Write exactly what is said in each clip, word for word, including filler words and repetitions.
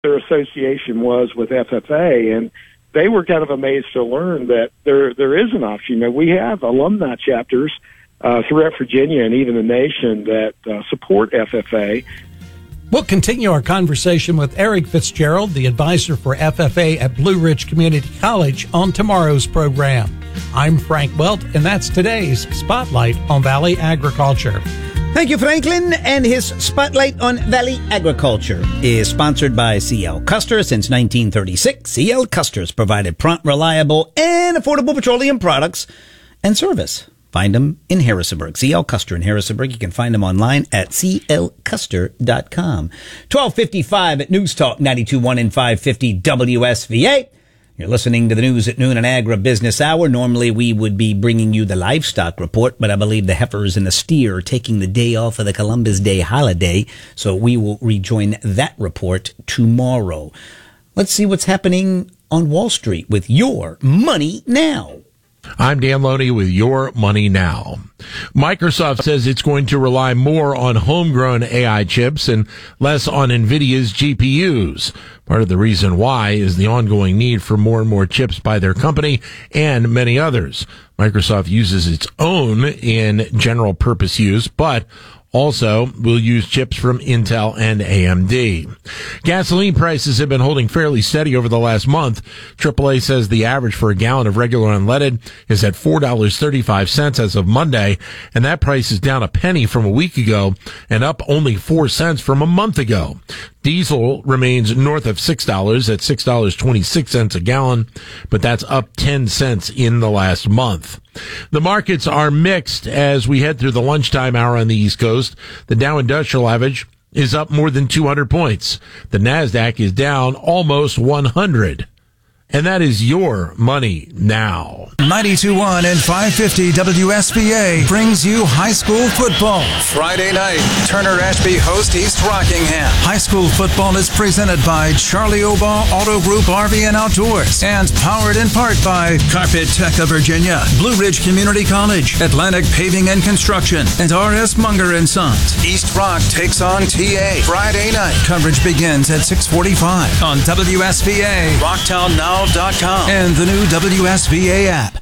their association was with F F A, and they were kind of amazed to learn that there there is an option. You know, we have alumni chapters uh, throughout Virginia and even the nation that uh, support F F A. We'll continue our conversation with Eric Fitzgerald, the advisor for F F A at Blue Ridge Community College, on tomorrow's program. I'm Frank Welt, and that's today's Spotlight on Valley Agriculture. Thank you, Franklin. And his Spotlight on Valley Agriculture is sponsored by C L Custer. Since nineteen thirty-six, C L Custer's provided prompt, reliable, and affordable petroleum products and service. Find them in Harrisonburg. C L Custer in Harrisonburg. You can find them online at c l custer dot com. twelve fifty-five at News Talk ninety-two point one and five fifty W S V A. You're listening to the News at Noon and Agribusiness Hour. Normally we would be bringing you the livestock report, but I believe the heifers and the steer are taking the day off of the Columbus Day holiday, so we will rejoin that report tomorrow. Let's see what's happening on Wall Street with your money now. I'm Dan Loney with Your Money Now. Microsoft says it's going to rely more on homegrown A I chips and less on NVIDIA's G P Us. Part of the reason why is the ongoing need for more and more chips by their company and many others. Microsoft uses its own in general purpose use, but also will use chips from Intel and A M D. Gasoline prices have been holding fairly steady over the last month. triple A says the average for a gallon of regular unleaded is at four dollars and thirty-five cents as of Monday, and that price is down a penny from a week ago and up only four cents from a month ago. Diesel remains north of six dollars at six dollars and twenty-six cents a gallon, but that's up ten cents in the last month. The markets are mixed as we head through the lunchtime hour on the East Coast. The Dow Industrial Average is up more than two hundred points. The NASDAQ is down almost one hundred. And that is Your Money Now. ninety-two point one and five fifty W S V A brings you high school football. Friday night, Turner Ashby hosts East Rockingham. High school football is presented by Charlie Obaugh Auto Group R V and Outdoors and powered in part by Carpet Tech of Virginia, Blue Ridge Community College, Atlantic Paving and Construction, and R S Munger and Sons. East Rock takes on T A Friday night. Coverage begins at six forty-five on W S V A, Rocktown Now dot com, and the new W S V A app.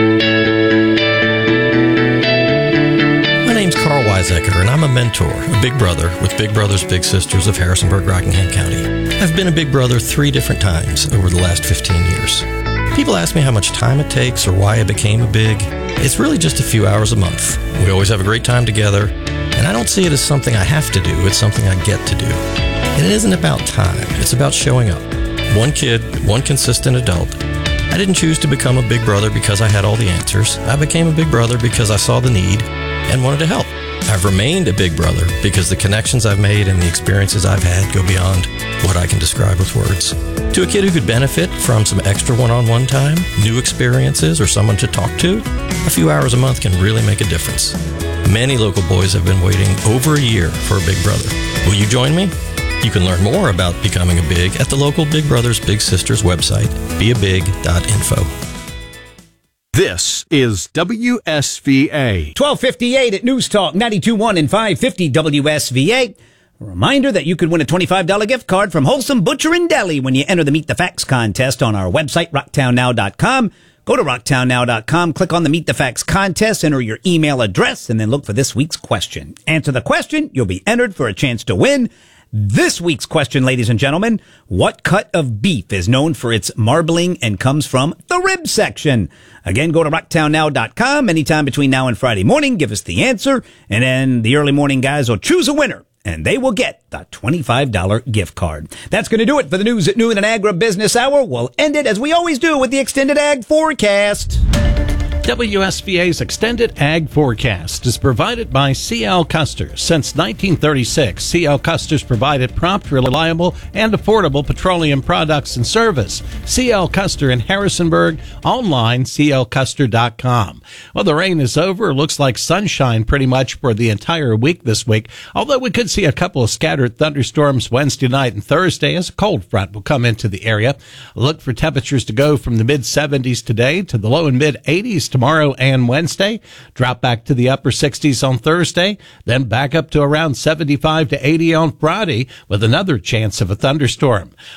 My name's Carl Weisecker, and I'm a mentor, a big brother with Big Brothers Big Sisters of Harrisonburg, Rockingham County. I've been a big brother three different times over the last fifteen years. People ask me how much time it takes or why I became a big. It's really just a few hours a month. We always have a great time together, and I don't see it as something I have to do. It's something I get to do. And it isn't about time. It's about showing up. One kid, one consistent adult. I didn't choose to become a big brother because I had all the answers. I became a big brother because I saw the need and wanted to help. I've remained a big brother because the connections I've made and the experiences I've had go beyond what I can describe with words. To a kid who could benefit from some extra one-on-one time, new experiences, or someone to talk to, a few hours a month can really make a difference. Many local boys have been waiting over a year for a big brother. Will you join me? You can learn more about becoming a big at the local Big Brothers Big Sisters website, be a big dot info. This is W S V A. twelve fifty-eight at News Talk ninety-two point one and five fifty W S V A. A reminder that you could win a twenty-five dollars gift card from Wholesome Butcher and Deli when you enter the Meet the Facts contest on our website, rocktown now dot com. Go to rocktown now dot com, click on the Meet the Facts contest, enter your email address, and then look for this week's question. Answer the question, you'll be entered for a chance to win. This week's question, ladies and gentlemen, what cut of beef is known for its marbling and comes from the rib section? Again, go to rocktown now dot com anytime between now and Friday morning. Give us the answer, and then the early morning guys will choose a winner, and they will get the twenty-five dollars gift card. That's going to do it for the News at Noon and Agribusiness Hour. We'll end it, as we always do, with the Extended Ag Forecast. W S V A's Extended Ag Forecast is provided by C L Custer. Since nineteen thirty-six, C L Custer's provided prompt, reliable, and affordable petroleum products and service. C L Custer in Harrisonburg, online, c l custer dot com. Well, the rain is over. It looks like sunshine pretty much for the entire week this week, although we could see a couple of scattered thunderstorms Wednesday night and Thursday as a cold front will come into the area. Look for temperatures to go from the mid seventies today to the low and mid eighties tomorrow and Wednesday, drop back to the upper sixties on Thursday, then back up to around seventy-five to eighty on Friday with another chance of a thunderstorm.